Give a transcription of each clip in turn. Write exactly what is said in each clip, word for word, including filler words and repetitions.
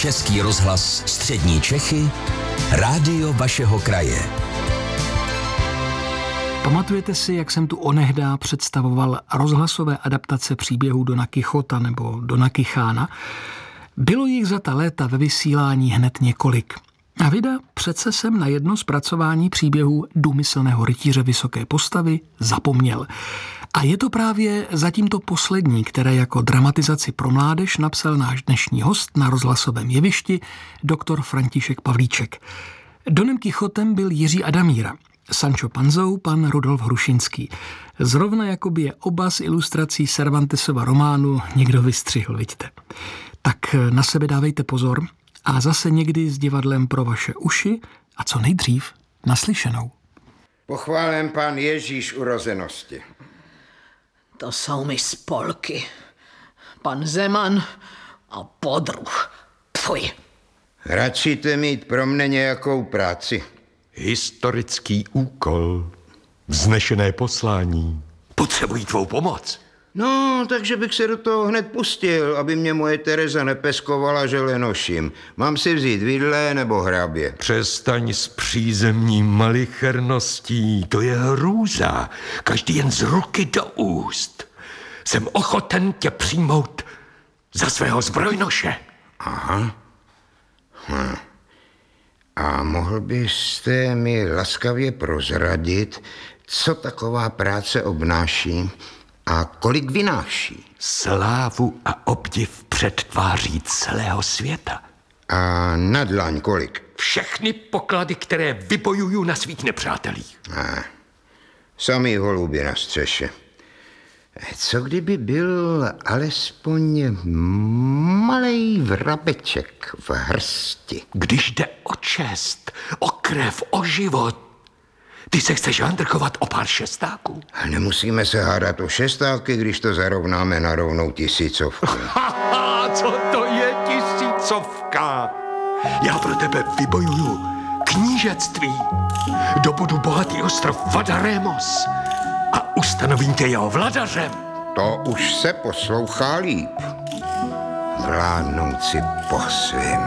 Český rozhlas Střední Čechy, rádio vašeho kraje. Pamatujete si, jak jsem tu onehdá představoval rozhlasové adaptace příběhů Dona Kichota nebo Dona Kichána? Bylo jich za ta léta ve vysílání hned několik. A vida přece jsem na jedno zpracování příběhů důmyslného rytíře vysoké postavy zapomněl. A je to právě zatím to poslední, které jako dramatizaci pro mládež napsal náš dnešní host na rozhlasovém jevišti, doktor František Pavlíček. Donem Kichotem byl Jiří Adamíra, Sancho Panzou pan Rudolf Hrušinský. Zrovna jakoby je oba z ilustrací Cervantesova románu někdo vystřihl, vidíte. Tak na sebe dávejte pozor a zase někdy s divadlem pro vaše uši a co nejdřív naslyšenou. Pochválen pán Ježíš urozenosti. To jsou mi spolky. Pan Zeman a podruh. Pfuj. Radšíte mít pro mne nějakou práci. Historický úkol, vznešené poslání. Potřebují tvou pomoc. No, takže bych se do toho hned pustil, aby mě moje Tereza nepeskovala, že lenoším. Mám si vzít vidle nebo hrabě? Přestaň s přízemní malicherností, to je hrůza. Každý jen z ruky do úst. Jsem ochoten tě přijmout za svého zbrojnoše. Aha. Hm. A mohl byste mi laskavě prozradit, co taková práce obnáší a kolik vynáší? Slávu a obdiv před tváří celého světa. A na dlaň kolik? Všechny poklady, které vybojuju na svých nepřátelích. A, samý holubi na střeše. Co kdyby byl alespoň malej vrabeček v hrsti? Když jde o čest, o krev, o život, ty se chceš handrkovat o pár šestáků? Nemusíme se hádat o šestáky, když to zarovnáme na rovnou tisícovku. Haha, co to je tisícovka? Já pro tebe vybojuju knížectví. Dobudu bohatý ostrov Vadaremos a ustanovím tě jeho vladařem. To už se poslouchá líp. Vládnout si po svým,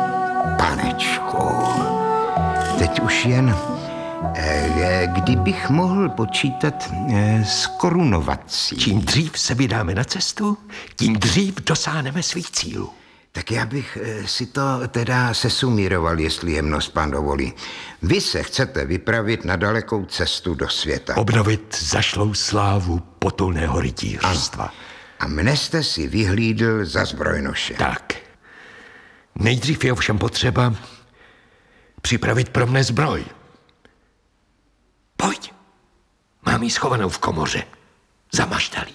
panečku. Teď už jen, eh, kdybych mohl počítat eh, s korunovací. Čím dřív se vydáme na cestu, tím dřív dosáhneme svých cílů. Tak já bych eh, si to teda sesumíroval, jestli jemnost pán dovolí. Vy se chcete vypravit na dalekou cestu do světa. Obnovit zašlou slávu potulného rytířstva. A mne jste si vyhlídl za zbrojnoše. Tak. Nejdřív je ovšem potřeba připravit pro mne zbroj. Pojď. Mám ji schovanou v komoře. Za maštalí.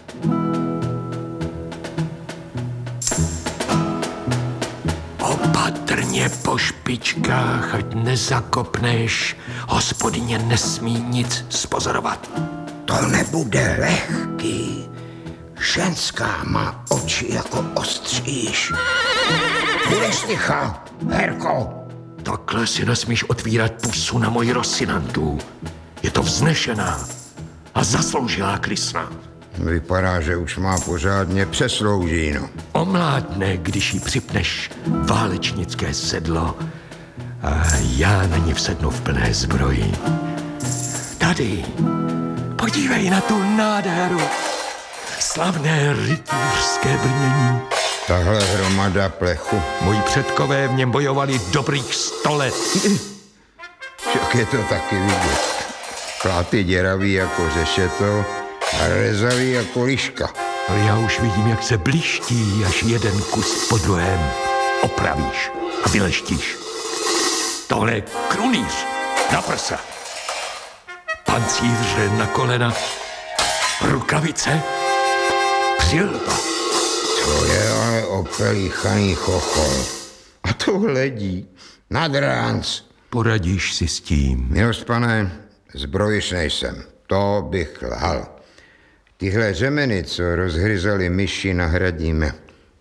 Opatrně po špičkách, ať nezakopneš. Hospodyně nesmí nic spozorovat. To nebude lehký. Ženská má oči jako ostříž. Budeš ticha, Herko. Takhle si nesmíš otvírat pusu na moji Rosinantu. Je to vznešená a zasloužilá krysna. Vypadá, že už má pořádně přesloužíno. Omládne, když jí připneš válečnické sedlo a já na ní vsednu v plné zbroji. Tady, podívej na tu nádheru. Slavné rytířské brnění. Tahle hromada plechu. Moji předkové v něm bojovali dobrých sto let. Však je to taky vidět. Pláty děravý jako řešeto a rezavý jako liška. Ale já už vidím, jak se bliští, až jeden kus po druhém opravíš a vyleštíš. Tohle je krunýř na prsa. Pancíře na kolena, rukavice, přilba. To je ale opelíchaný chochol. A to hledí nad ránc. Poradíš si s tím. Milost pane, zbrojiš nejsem. To bych lhal. Tyhle řemeny, co rozhryzali myši, nahradíme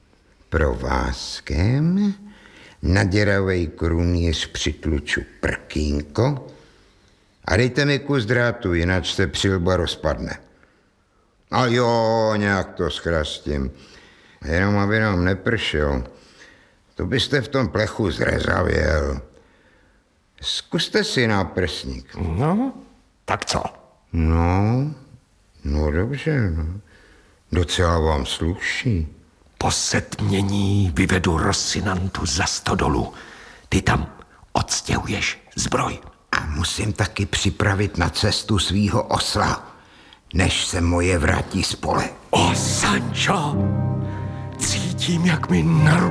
provázkem. Na děravej krunýř přitluču prkínko a dejte mi kus drátu, jinak se přilba rozpadne. A jo, nějak to zkrastím. Jenom aby nám nepršel. To byste v tom plechu zrezavěl. Zkuste si náprsník. No, tak co? No, no dobře, no. Docela vám sluší. Po setmění vyvedu Rosinantu za stodolu. Ty tam odstěhuješ zbroj. A musím taky připravit na cestu svýho osla, než se moje vrátí z pole. O, Sancho, cítím, jak mi na